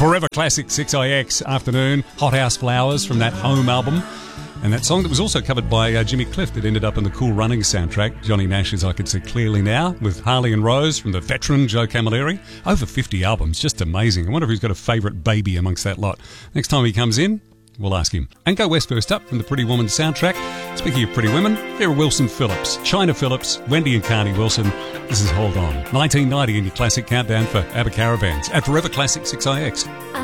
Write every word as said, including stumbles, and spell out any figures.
Forever Classic six I X Afternoon, Hothouse Flowers from that Home album. And that song that was also covered by uh, Jimmy Cliff that ended up in the Cool Running soundtrack, Johnny Nash's I Could See Clearly Now, with Harley and Rose from the veteran Joe Camilleri. Over fifty albums, just amazing. I wonder if he's got a favourite baby amongst that lot. Next time he comes in, we'll ask him. And Go West first up from the Pretty Woman soundtrack. Speaking of Pretty Women, Vera Wilson Phillips, China Phillips, Wendy and Carney Wilson. This is Hold On. nineteen ninety in your classic countdown for ABBA Caravans at Forever Classic six I X.